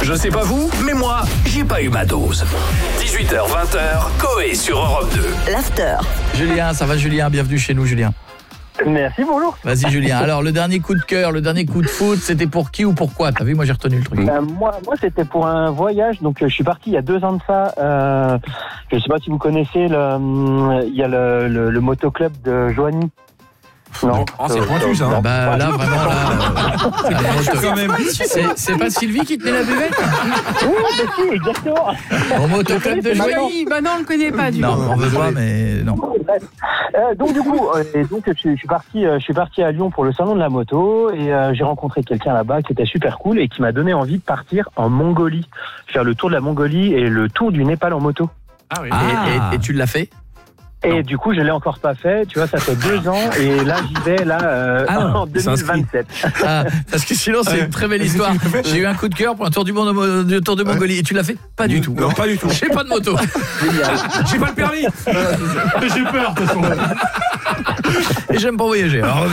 Je sais pas vous, mais moi, j'ai pas eu ma dose. 18h-20h, Coé sur Europe 2. L'after. Julien, ça va Julien? Bienvenue chez nous Julien. Merci, bonjour. Vas-y Julien. Alors le dernier coup de cœur, le dernier coup de foot, c'était pour qui ou pourquoi? T'as vu, moi j'ai retenu le truc. Moi c'était pour un voyage, donc je suis parti il y a 2 ans de ça. Je sais pas si vous connaissez, il y a le motoclub de Joigny. Non, c'est pointu ça. Bah là vraiment là, c'est pas Sylvie qui tenait la buvette? Oui, si, exactement. Au motoclub de Joigny? Bah non, on le connaît pas du coup. Non, on veut pas, mais non. Donc du coup, je suis parti à Lyon pour le salon de la moto et j'ai rencontré quelqu'un là-bas qui était super cool et qui m'a donné envie de partir en Mongolie, faire le tour de la Mongolie et le tour du Népal en moto. Ah oui. Et tu l'as fait? Et du coup, je l'ai encore pas fait. Tu vois, ça fait 2 ans et là, j'y vais en 2027. Ah, parce que sinon, c'est une très belle histoire. J'ai eu un coup de cœur pour un tour du monde, tour de Mongolie. Et tu l'as fait? Pas du tout. Non, pas du tout. J'ai pas de moto. J'ai pas le permis. J'ai peur de toute façon. Et j'aime pas voyager. Alors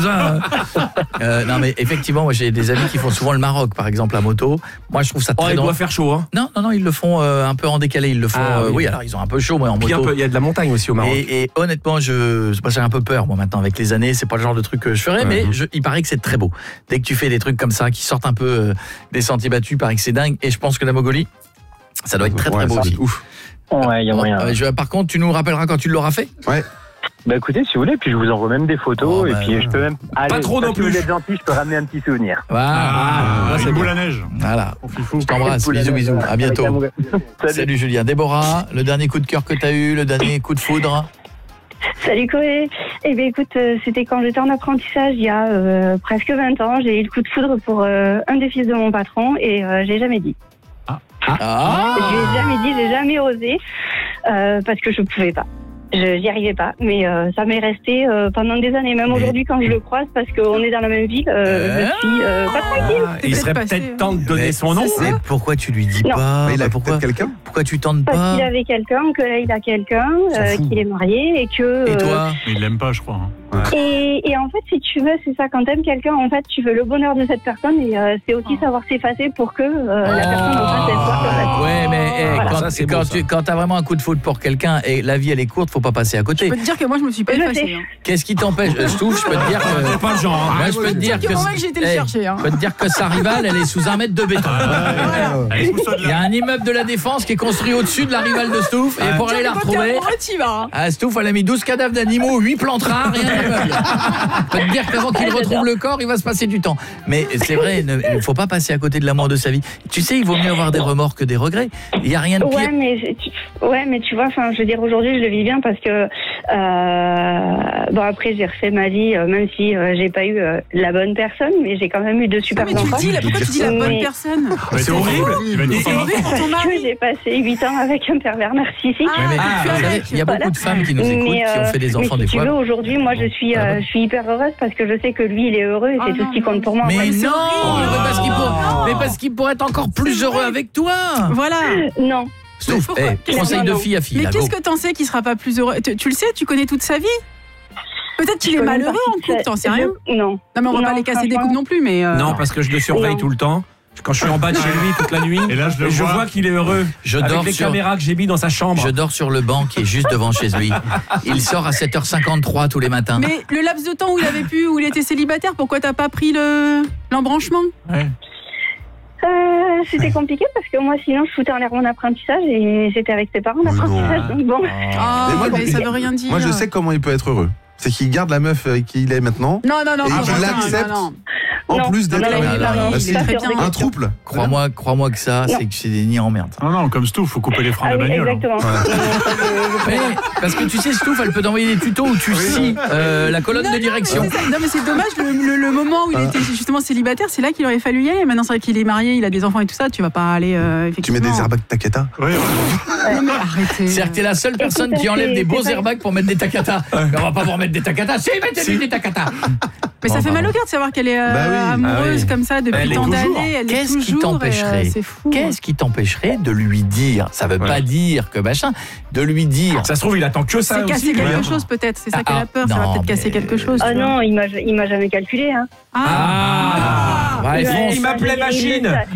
non mais effectivement, moi j'ai des amis qui font souvent le Maroc, par exemple, à moto. Moi je trouve ça très il doit faire chaud, hein. Non, ils le font un peu en décalé. Ils le font. Oui, alors ils ont un peu chaud, moi en moto. Il y a de la montagne aussi au Maroc. Et honnêtement, j'ai un peu peur moi maintenant avec les années. C'est pas le genre de truc que je ferais, mais il paraît que c'est très beau. Dès que tu fais des trucs comme ça qui sortent un peu des sentiers battus, il paraît que c'est dingue. Et je pense que la Mongolie, ça doit être très très beau aussi. Ouf. Ouais, il y a moyen. Par contre, tu nous rappelleras quand tu l'auras fait. Ouais. Bah écoutez, si vous voulez, puis je vous envoie même des photos et puis je peux même pas trop non plus. Si vous êtes gentil, je peux ramener un petit souvenir. Voilà, c'est boule à neige. Voilà. Je t'embrasse, bisous, à bientôt. Salut Julien. Déborah, le dernier coup de cœur que t'as eu, le dernier coup de foudre? Salut Coé. Eh bien écoute, c'était quand j'étais en apprentissage il y a presque 20 ans. J'ai eu le coup de foudre pour un des fils de mon patron et j'ai jamais dit. Je lui ai jamais dit, j'ai jamais osé parce que je pouvais pas. J'y arrivais pas, mais ça m'est resté pendant des années. Même aujourd'hui, quand je le croise, parce qu'on est dans la même ville, je suis pas tranquille. Il serait peut-être temps de donner son nom. Mais pourquoi tu lui dis pas? Il a pourquoi quelqu'un? Pourquoi tu tentes pas? Parce qu'il avait quelqu'un, que là il a quelqu'un, qu'il est marié et que. Et toi? Il l'aime pas, je crois. Et en fait, si tu veux, c'est ça. Quand t'aimes quelqu'un, en fait, tu veux le bonheur de cette personne et c'est aussi savoir s'effacer pour que la personne en face elle soit. Ouais, mais Voilà. quand t'as vraiment un coup de foudre pour quelqu'un et la vie elle est courte, faut pas passer à côté. Je peux te dire que moi je me suis pas effacée. Qu'est-ce qui t'empêche? Je peux te dire que c'est pas le genre. Moi, je peux te dire que j'ai été le chercher. Je peux te dire que sa rivale, elle est sous 1 mètre de béton. Il y a un immeuble de la Défense qui est construit au-dessus de la rivale de Stouff et pour aller la retrouver. Stouff, elle a mis 12 cadavres d'animaux, 8 plantes rares, rien d'immeuble. Je peux te dire qu'avant qu'il retrouve le corps, il va se passer du temps. Mais c'est vrai, il ne faut pas passer à côté de l'amour de sa vie. Tu sais, il vaut mieux avoir des remords que des regrets. Il y a rien de pire. Ouais, mais tu vois, enfin, je veux dire, aujourd'hui, je le vis bien parce que bon, après, j'ai refait ma vie, même si j'ai pas eu la bonne personne, mais j'ai quand même eu de super enfants. Pourquoi tu dis la bonne personne? C'est horrible. J'ai passé 8 ans avec un pervers narcissique. Il y a beaucoup de femmes qui nous écoutent, qui ont fait des enfants des fois. Si tu veux, aujourd'hui, moi, je suis hyper heureuse parce que je sais que lui, il est heureux et c'est tout ce qui compte pour moi. Mais non, parce qu'il pourrait être encore plus heureux avec toi. Voilà. Non. Stouff, conseil de fille à fille. Mais qu'est-ce que t'en sais qu'il sera pas plus heureux? Tu le sais, tu connais toute sa vie. Peut-être qu'il est malheureux en couple, t'en sais rien. Non. Non, mais on va pas les casser des couples non plus, mais. Non, parce que je le surveille tout le temps. Quand je suis en bas de chez lui toute la nuit, et là, je vois qu'il est heureux. Avec les caméras que j'ai mis dans sa chambre. Je dors sur le banc qui est juste devant chez lui. Il sort à 7h53 tous les matins. Mais le laps de temps où il était célibataire, pourquoi t'as pas pris l'embranchement? C'était compliqué parce que moi sinon je foutais en l'air mon apprentissage et j'étais avec ses parents d'apprentissage, donc bon. Mais ça veut rien dire. Moi je sais comment il peut être heureux. C'est qu'il garde la meuf avec qui il est maintenant. Non. Et il l'accepte. En plus d'être un trouble. Crois-moi que ça, c'est que c'est des nids en merde. Non, comme Stouff, faut couper les freins de la bagnole. Exactement. Mais, parce que tu sais, Stouff, elle peut t'envoyer des tutos où tu scies la colonne de direction. Non, mais c'est dommage, le moment où il était justement célibataire, c'est là qu'il aurait fallu y aller. Maintenant, c'est vrai qu'il est marié, il a des enfants et tout ça, tu vas pas aller effectivement. Tu mets des airbags Takata. Oui. Mais arrêtez. C'est-à-dire que t'es la seule personne qui enlève des beaux airbags pour mettre des Takata. On va pas vous remettre des Takata. Si, mettez-lui des Takata. Mais ça fait mal au cœur de savoir qu'elle est amoureuse comme ça depuis tant d'années. Qu'est-ce qui t'empêcherait? Qu'est-ce qui t'empêcherait de lui dire? Ça veut pas dire que machin. De lui dire. Ça se trouve, il attend que ça. C'est casser quelque chose peut-être. C'est ça qu'elle a peur. Ça va peut-être casser quelque chose. Ah non, il m'a jamais calculé. Hein. Il m'appelait machine.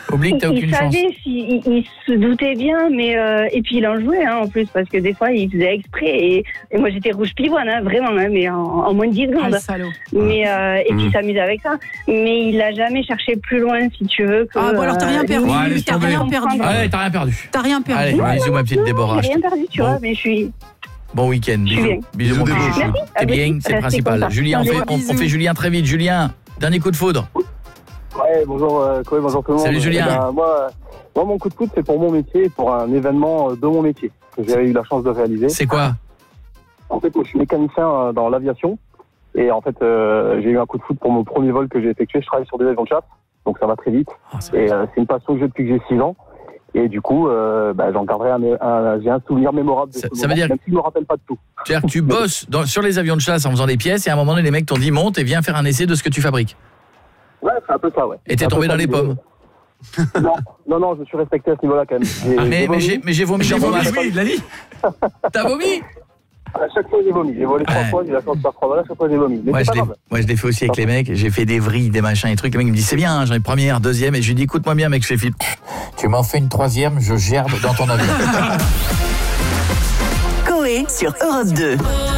Oublie que t'as aucune chance. Il se doutait bien, mais et puis il en jouait en plus, parce que des fois il faisait exprès et moi j'étais rouge pivoine, vraiment, mais en moins de 10 secondes. Mais et puis il s'amusait avec ça. Mais il a jamais cherché plus loin, si tu veux. Que, alors t'as rien perdu. T'as rien perdu. Ouais, t'as rien perdu. T'as rien perdu. Allez, bisous ma petite Déborah. J'ai rien perdu, tu vois, mais je suis... Bon week-end, bisous mon petit chouchou. T'es bien, c'est le principal. Julien, on fait Julien très vite. Julien, dernier coup de foudre. Ouais, bonjour Chloé, bonjour tout le monde. Salut Julien. Moi, mon coup de foudre, c'est pour mon métier, pour un événement de mon métier que j'ai eu la chance de réaliser. C'est quoi? En fait, moi, je suis mécanicien dans l'aviation et en fait, j'ai eu un coup de foudre pour mon premier vol que j'ai effectué. Je travaille sur des avions de chasse, donc ça va très vite. Et c'est une passion que j'ai depuis que j'ai 6 ans. Et du coup, j'en garderai j'ai un souvenir mémorable de ça veut dire même si je me rappelle pas de tout. C'est-à-dire que tu bosses sur les avions de chasse en faisant des pièces et à un moment donné, les mecs t'ont dit monte et viens faire un essai de ce que tu fabriques. Ouais, c'est un peu ça, ouais. Et t'es tombé dans les pommes. Non, je suis respecté à ce niveau-là quand même. Mais j'ai vomi dans mon masque. Oui, il l'a dit. T'as vomi? À chaque fois j'ai vomi. J'ai volé 3 fois, j'ai la chance de faire 3 vols, à chaque fois j'ai vomi. Moi je l'ai fait aussi avec les mecs, j'ai fait des vrilles, des machins et trucs. Les mecs me disent c'est bien, j'en ai première, deuxième, et je lui dis écoute-moi bien mec, je fais Philippe. Tu m'en fais une troisième, je gerbe dans ton avion. Coé sur Europe 2.